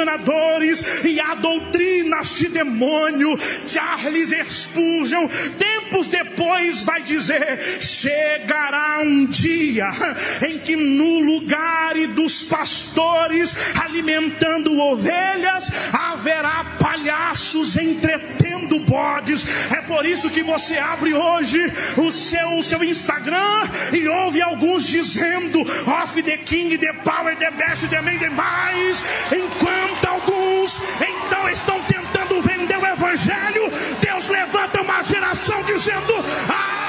enganadores e há doutrinas de demônio. Charles Spurgeon, tempos depois, vai dizer: chegará um dia em que no lugar dos pastores alimentando ovelhas, haverá palhaços entretendo bodes. É por isso que você abre hoje o seu Instagram e ouve alguns dizendo: of the king, the power, the best, the man, the mais, enquanto alguns então estão tentando vender o evangelho. Deus levanta uma geração dizendo: